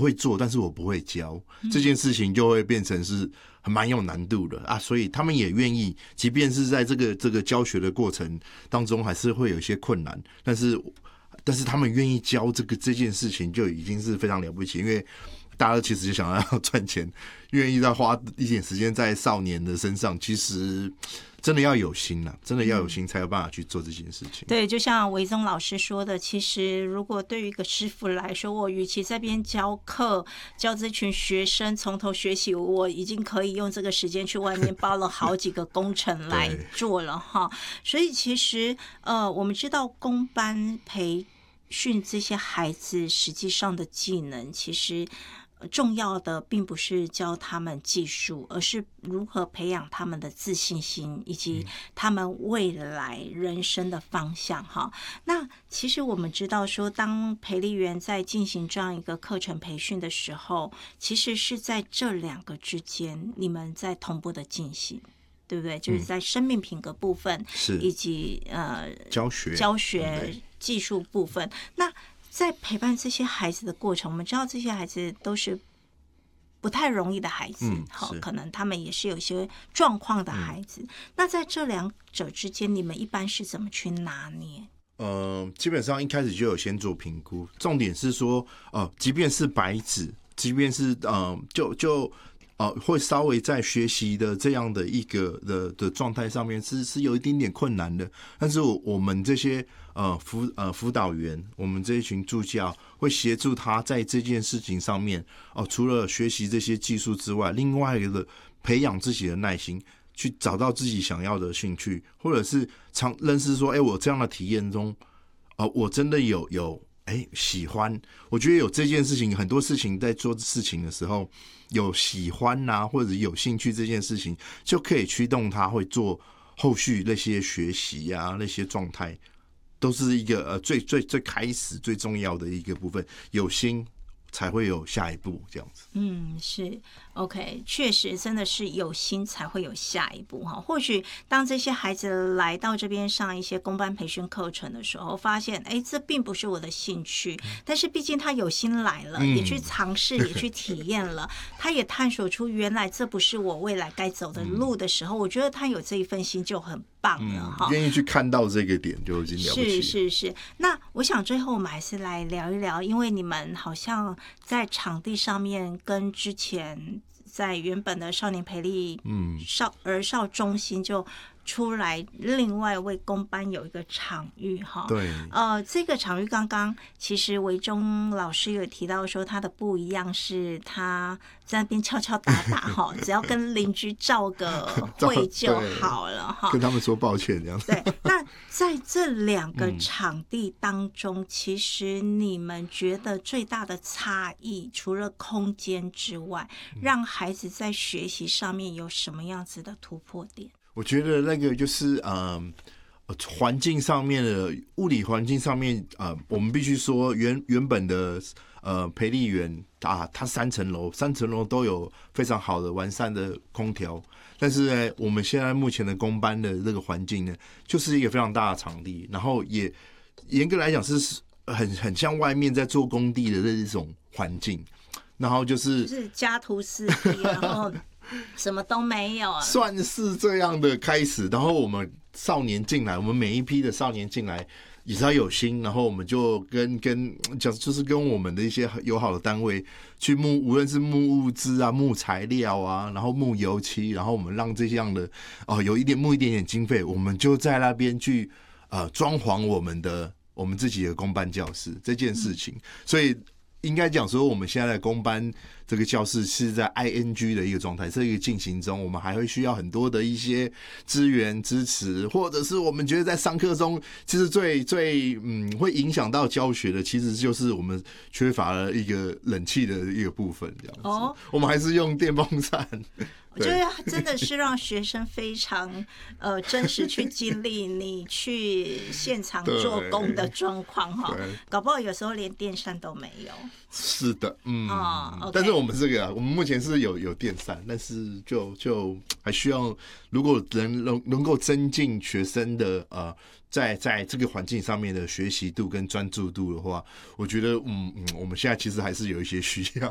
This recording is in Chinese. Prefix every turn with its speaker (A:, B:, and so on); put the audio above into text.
A: 会做，但是我不会教，这件事情就会变成是蛮有难度的啊。所以他们也愿意，即便是在这个教学的过程当中，还是会有一些困难，但是他们愿意教这件事情，就已经是非常了不起，因为大家其实就想要赚钱，愿意再花一点时间在少年的身上，其实真的要有心啦，真的要有心才有办法去做这件事情。
B: 对，就像维宗老师说的，其实如果对于一个师傅来说，我与其在这边教课，教这群学生从头学习，我已经可以用这个时间去外面包了好几个工程来做了哈。所以其实我们知道公班培训这些孩子实际上的技能，其实重要的并不是教他们技术，而是如何培养他们的自信心以及他们未来人生的方向哈。那其实我们知道说，当培力员在进行这样一个课程培训的时候，其实是在这两个之间你们在同步的进行，对不对？就是在生命品格部分以及教学技术部分。那在陪伴这些孩子的过程，我们知道这些孩子都是不太容易的孩子，可能他们也是有一些状况的孩子。那在这两者之间，你们一般是怎么去拿捏？
A: 基本上一开始就有先做评估，重点是说，即便是白纸，即便是会稍微在学习的这样的一个的状态上面是有一点点困难的，但是我们这些辅导员，我们这一群助教会协助他在这件事情上面除了学习这些技术之外，另外一个培养自己的耐心，去找到自己想要的兴趣，或者是认识说，我这样的体验中，我真的有喜欢。我觉得有这件事情，很多事情在做事情的时候，有喜欢啊，或者有兴趣这件事情，就可以驱动他会做后续那些学习啊，那些状态，都是一个最开始最重要的一个部分。有心才会有下一步，这样子。
B: 是 OK， 确实真的是有心才会有下一步哈。或许当这些孩子来到这边上一些公班培训课程的时候，发现这并不是我的兴趣，但是毕竟他有心来了，也去尝试，也去体验了，他也探索出原来这不是我未来该走的路的时候，我觉得他有这一份心就很棒了哈。
A: 愿意去看到这个点就已经了不起了。
B: 是。那我想最后我们还是来聊一聊，因为你们好像在场地上面跟之前在原本的少年培力儿少中心就出来另外为公班有一个场域哈。
A: 对，
B: 这个场域刚刚其实维中老师有提到说他的不一样是他在那边敲敲打打哈，只要跟邻居照个会就好了哈，
A: 跟他们说抱歉这样子。
B: 对，那在这两个场地当中，其实你们觉得最大的差异，除了空间之外，让孩子在学习上面有什么样子的突破点？
A: 我觉得那个就是环境上面的物理环境上面我们必须说原本的培力园它三层楼都有非常好的完善的空调，但是呢，我们现在目前的公班的这个环境呢，就是一个非常大的场地，然后也严格来讲是很像外面在做工地的这种环境，然后就是
B: 家徒四壁，然后什么都没有，
A: 算是这样的开始。然后我们少年进来，我们每一批的少年进来也是要有心，然后我们就就是跟我们的一些友好的单位去无论是木物资啊、木材料啊，然后木油漆，然后我们让这样的有一点经费，我们就在那边去装潢我们自己的公班教室这件事情，所以应该讲说，我们现在的公班这个教室是在 ING 的一个状态，这个进行中，我们还会需要很多的一些资源支持，或者是我们觉得在上课中，其实最会影响到教学的，其实就是我们缺乏了一个冷气的一个部分，这样子。我们还是用电风扇。
B: 我觉得真的是让学生非常真实去经历你去现场做工的状况哈，搞不好有时候连电扇都没有。
A: 是的，但是我们这个我们目前是有电扇，但是就还需要，如果能够增进学生的在这个环境上面的学习度跟专注度的话，我觉得我们现在其实还是有一些需要。